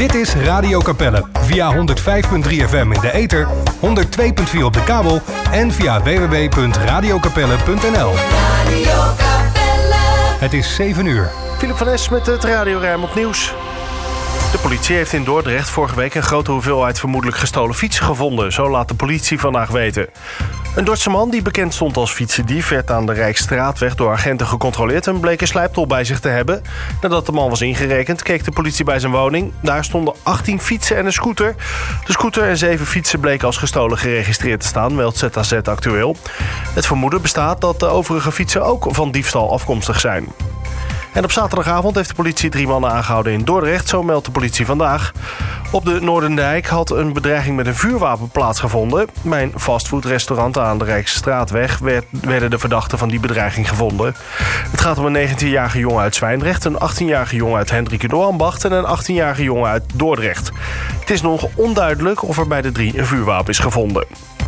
Dit is Radio Capelle via 105.3 FM in de ether, 102.4 op de kabel en via www.radiocapelle.nl. Radio Capelle. Het is 7 uur. Philip van Es met het Radio Rijnmond Nieuws. De politie heeft in Dordrecht vorige week een grote hoeveelheid vermoedelijk gestolen fietsen gevonden. Zo laat de politie vandaag weten. Een Dordtse man die bekend stond als fietsendief werd aan de Rijksstraatweg door agenten gecontroleerd en bleek een slijptol bij zich te hebben. Nadat de man was ingerekend, keek de politie bij zijn woning. Daar stonden 18 fietsen en een scooter. De scooter en 7 fietsen bleken als gestolen geregistreerd te staan, meldt ZAZ Actueel. Het vermoeden bestaat dat de overige fietsen ook van diefstal afkomstig zijn. En op zaterdagavond heeft de politie 3 mannen aangehouden in Dordrecht, zo meldt de politie vandaag. Op de Noordendijk had een bedreiging met een vuurwapen plaatsgevonden. Bij een fastfoodrestaurant aan de Rijksstraatweg werden de verdachten van die bedreiging gevonden. Het gaat om een 19-jarige jongen uit Zwijndrecht, een 18-jarige jongen uit Hendrikido-Ambacht en een 18-jarige jongen uit Dordrecht. Het is nog onduidelijk of er bij de 3 een vuurwapen is gevonden.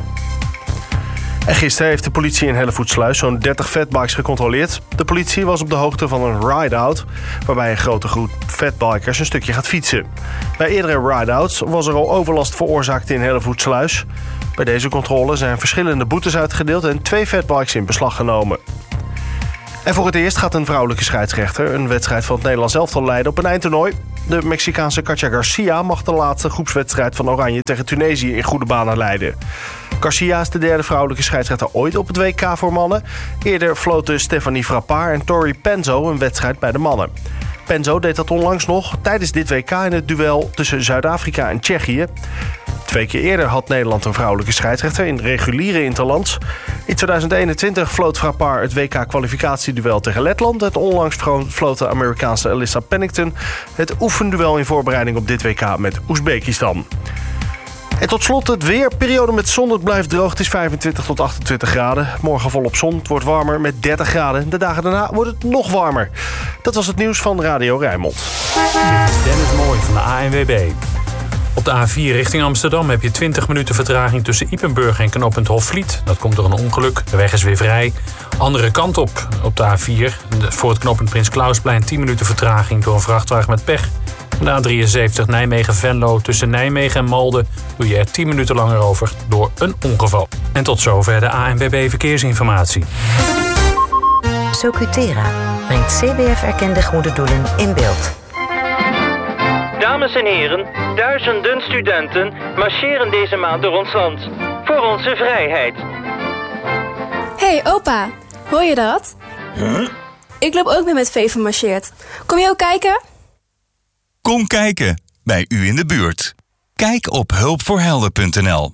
En gisteren heeft de politie in Hellevoetsluis zo'n 30 fatbikes gecontroleerd. De politie was op de hoogte van een ride-out, waarbij een grote groep fatbikers een stukje gaat fietsen. Bij eerdere ride-outs was er al overlast veroorzaakt in Hellevoetsluis. Bij deze controle zijn verschillende boetes uitgedeeld en 2 fatbikes in beslag genomen. En voor het eerst gaat een vrouwelijke scheidsrechter een wedstrijd van het Nederlands elftal leiden op een eindtoernooi. De Mexicaanse Katja Garcia mag de laatste groepswedstrijd van Oranje tegen Tunesië in goede banen leiden. Garcia is de derde vrouwelijke scheidsrechter ooit op het WK voor mannen. Eerder floten Stephanie Frappart en Tori Penzo een wedstrijd bij de mannen. Penzo deed dat onlangs nog tijdens dit WK in het duel tussen Zuid-Afrika en Tsjechië. 2 keer eerder had Nederland een vrouwelijke scheidsrechter in reguliere interlands. In 2021 floot Frappart het WK-kwalificatieduel tegen Letland. Het onlangs floot de Amerikaanse Alyssa Pennington het oefenduel in voorbereiding op dit WK met Oezbekistan. En tot slot het weer. Periode met zon, het blijft droog. Het is 25 tot 28 graden. Morgen volop zon. Het wordt warmer met 30 graden. De dagen daarna wordt het nog warmer. Dat was het nieuws van Radio Rijnmond. Dennis Mooi van de ANWB. Op de A4 richting Amsterdam heb je 20 minuten vertraging tussen Ypenburg en knooppunt Hofvliet. Dat komt door een ongeluk. De weg is weer vrij. Andere kant op de A4. Voor het knooppunt Prins Klausplein 10 minuten vertraging door een vrachtwagen met pech. De A73 Nijmegen-Venlo tussen Nijmegen en Malden doe je er 10 minuten langer over door een ongeval. En tot zover de ANWB Verkeersinformatie. Socutera brengt CBF-erkende goede doelen in beeld. Dames en heren, duizenden studenten marcheren deze maand door ons land. Voor onze vrijheid. Hey opa, hoor je dat? Huh? Ik loop ook mee met Veven marcheert. Kom je ook kijken? Kom kijken, bij u in de buurt. Kijk op hulpvoorhelden.nl.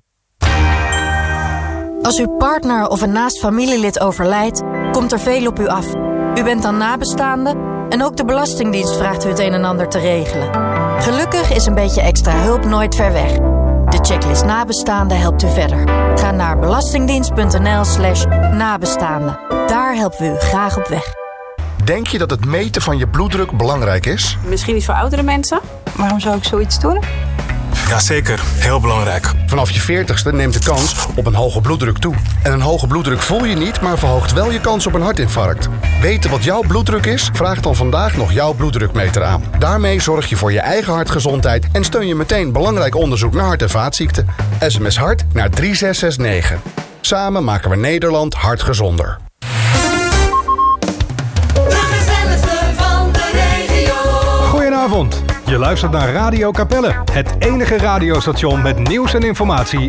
Als uw partner of een naast familielid overlijdt, komt er veel op u af. U bent dan nabestaande en ook de Belastingdienst vraagt u het een en ander te regelen. Gelukkig is een beetje extra hulp nooit ver weg. De checklist nabestaande helpt u verder. Ga naar belastingdienst.nl/nabestaande. Daar helpen we u graag op weg. Denk je dat het meten van je bloeddruk belangrijk is? Misschien niet voor oudere mensen. Waarom zou ik zoiets doen? Jazeker, heel belangrijk. Vanaf je 40ste neemt de kans op een hoge bloeddruk toe. En een hoge bloeddruk voel je niet, maar verhoogt wel je kans op een hartinfarct. Weten wat jouw bloeddruk is? Vraag dan vandaag nog jouw bloeddrukmeter aan. Daarmee zorg je voor je eigen hartgezondheid en steun je meteen belangrijk onderzoek naar hart- en vaatziekten. SMS hart naar 3669. Samen maken we Nederland hartgezonder. Goedenavond. Je luistert naar Radio Capelle, het enige radiostation met nieuws en informatie